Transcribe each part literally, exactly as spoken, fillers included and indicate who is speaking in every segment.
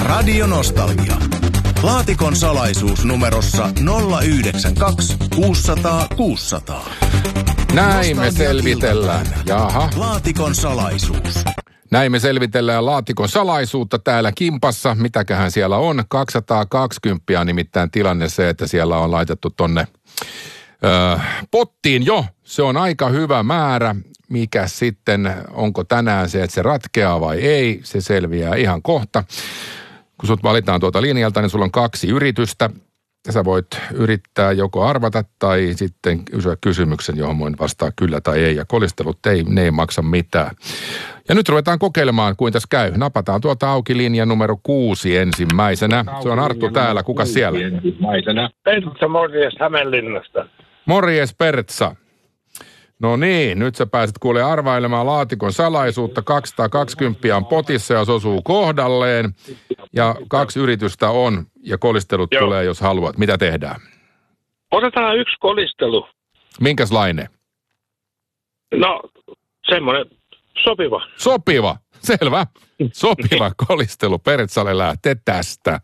Speaker 1: Radio Nostalgia. Laatikon salaisuus numerossa nolla yhdeksän kaksi kuusisataa kuusisataa.
Speaker 2: Näin me selvitellään. Jaha.
Speaker 1: Laatikon salaisuus.
Speaker 2: Näin me selvitellään laatikon salaisuutta täällä kimpassa. Mitäköhän siellä on? kaksisataakaksikymmentä on nimittäin tilanne se, että siellä on laitettu tonne ö, pottiin jo. Se on aika hyvä määrä. Mikä sitten, onko tänään se, että se ratkeaa vai ei, se selviää ihan kohta. Kun sut valitaan tuolta linjalta, niin sulla on kaksi yritystä. Sä voit yrittää joko arvata tai sitten kysyä kysymyksen, johon voin vastaa kyllä tai ei. Ja kolistelut ei, ne ei maksa mitään. Ja nyt ruvetaan kokeilemaan, kuin tässä käy. Napataan tuolta auki linja numero kuusi ensimmäisenä. Se on Arttu täällä. Kuka siellä?
Speaker 3: Pertsa morjes Hämeenlinnasta.
Speaker 2: Morjes Pertsa. No niin, nyt sä pääset kuule arvailemaan laatikon salaisuutta. kaksisataakaksikymmentä on potissa, jos osuu kohdalleen. Ja kaksi yritystä on, ja kolistelut Joo. tulee, jos haluat. Mitä tehdään?
Speaker 3: Otetaan yksi kolistelu.
Speaker 2: Minkäslainen?
Speaker 3: No, semmoinen sopiva.
Speaker 2: Sopiva, selvä. Sopiva kolistelu. Pertsalle lähtee tästä.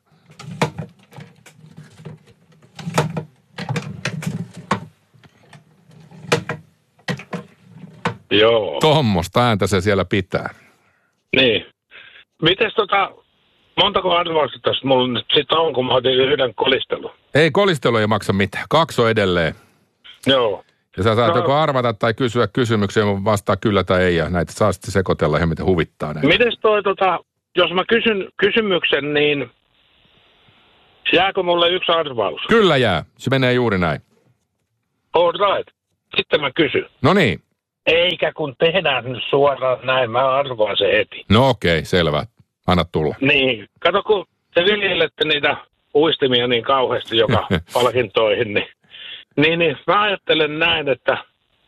Speaker 3: Joo.
Speaker 2: Tommosta ääntä se siellä pitää.
Speaker 3: Niin. Mites tota, montako arvausta tässä mulla nyt sitten on, kun mä otin yhden kolistelun?
Speaker 2: Ei, kolistelu ei maksa mitään. Kaksi on edelleen.
Speaker 3: Joo.
Speaker 2: Ja sä saat
Speaker 3: no,
Speaker 2: joko arvata tai kysyä kysymyksiä, ja vastaa kyllä tai ei, ja näitä saa sitten sekoitella ihan miten huvittaa näitä.
Speaker 3: Mites toi tota, jos mä kysyn kysymyksen, niin jääkö mulle yksi arvaus?
Speaker 2: Kyllä jää. Se menee juuri näin.
Speaker 3: All right. Sitten mä kysyn.
Speaker 2: No niin.
Speaker 3: Eikä kun tehdään nyt suoraan näin, mä arvaan se heti.
Speaker 2: No okei, okay, selvä. Anna tulla.
Speaker 3: Niin, kato kun te viljelette niitä uistimia niin kauheasti joka palkintoihin, niin, niin, niin mä ajattelen näin, että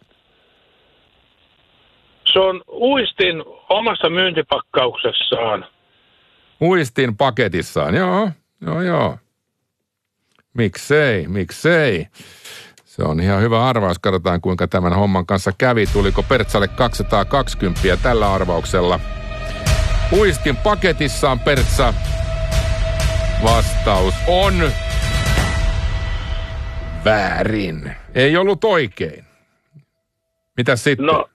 Speaker 3: se on uistin omassa myyntipakkauksessaan.
Speaker 2: Uistin paketissaan, joo, joo, joo. Miksei, miksei. Se on ihan hyvä arvaus. Katsotaan, kuinka tämän homman kanssa kävi. Tuliko Pertsalle kaksisataakaksikymmentä tällä arvauksella? Uistin paketissaan, Pertsa. Vastaus on väärin. Ei ollut oikein. Mitäs sitten?
Speaker 3: No,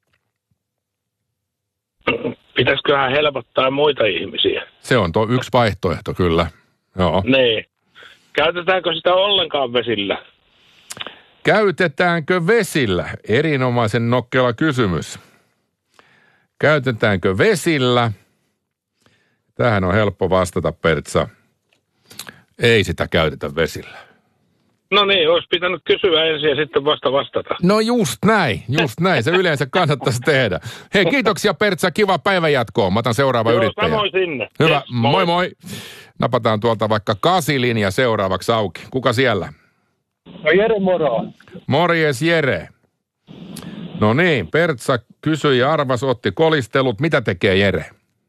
Speaker 3: pitäisiköhän helpottaa muita ihmisiä?
Speaker 2: Se on tuo yksi vaihtoehto, kyllä. Joo.
Speaker 3: Niin. Käytetäänkö sitä ollenkaan vesillä?
Speaker 2: Käytetäänkö vesillä? Erinomaisen nokkela kysymys. Käytetäänkö vesillä? Tähän on helppo vastata, Pertsa. Ei sitä käytetä vesillä.
Speaker 3: No niin, olisi pitänyt kysyä ensin ja sitten vasta vastata.
Speaker 2: No just näin, just näin. Se yleensä kannattaisi tehdä. Hei, kiitoksia Pertsa, kiva päivän jatkoa. Mä otan seuraava
Speaker 3: Joo,
Speaker 2: yrittäjä.
Speaker 3: samoin sinne.
Speaker 2: Hyvä,
Speaker 3: yes, moi.
Speaker 2: moi moi. Napataan tuolta vaikka kasilinja seuraavaksi auki. Kuka siellä?
Speaker 4: No Jere, moro.
Speaker 2: Morjes Jere. No niin, Pertsa kysyi ja arvas, otti kolistelut. Mitä tekee Jere?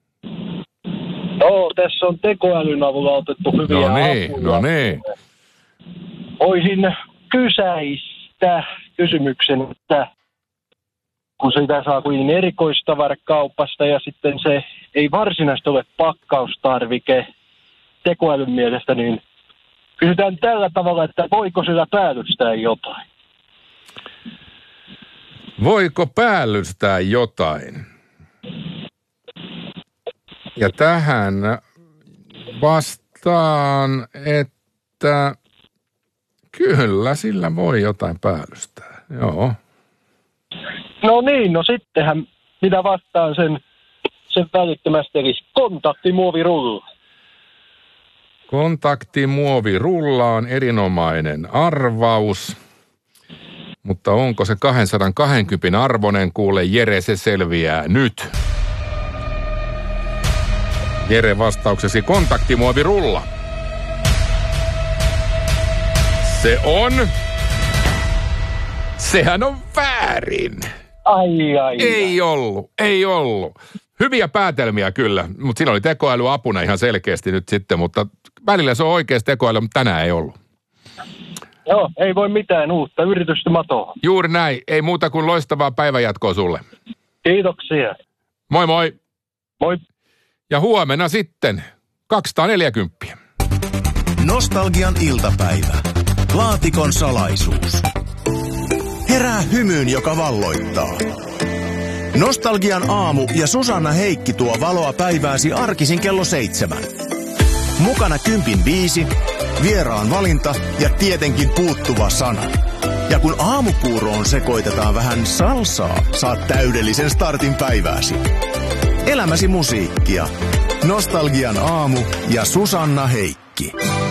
Speaker 4: No, tässä on tekoälyn avulla otettu hyviä
Speaker 2: No niin,
Speaker 4: apuja.
Speaker 2: no niin.
Speaker 4: Voisin kysäistä kysymyksen, että kun sitä saa kuin erikoistavarakaupasta ja sitten se ei varsinaisesti ole pakkaustarvike tekoälyn mielestä, niin kysytään tällä tavalla, että voiko sillä päällystää jotain?
Speaker 2: Voiko päällystää jotain? Ja tähän vastaan, että kyllä sillä voi jotain päällystää. Joo.
Speaker 4: No niin, no sittenhän minä vastaan sen, sen välittömästi, eli kontaktimuovirulla.
Speaker 2: Kontaktimuovirulla on erinomainen arvaus, mutta onko se kaksisataakaksikymmentä arvoinen? Kuule Jere, se selviää nyt. Jere, vastauksesi kontaktimuovirulla. Se on... Sehän on väärin.
Speaker 4: Ai, ai,
Speaker 2: Ei ollut, ei ollut. Hyviä päätelmiä kyllä, mutta siinä oli tekoäly apuna ihan selkeästi nyt sitten, mutta välillä se on oikeasti tekoäly, mutta tänään ei ollut.
Speaker 4: Joo, ei voi mitään uutta. Yritystä matoa.
Speaker 2: Juuri näin. Ei muuta kuin loistavaa päivänjatkoa sulle.
Speaker 4: Kiitoksia.
Speaker 2: Moi moi.
Speaker 4: Moi.
Speaker 2: Ja huomenna sitten kaksisataaneljäkymmentä.
Speaker 1: Nostalgian iltapäivä. Laatikon salaisuus. Herää hymyyn, joka valloittaa. Nostalgian aamu ja Susanna Heikki tuo valoa päivääsi arkisin kello seitsemän. Mukana kympin viisi, vieraan valinta ja tietenkin puuttuva sana. Ja kun aamupuuroon sekoitetaan vähän salsaa, saat täydellisen startin päivääsi. Elämäsi musiikkia. Nostalgian aamu ja Susanna Heikki.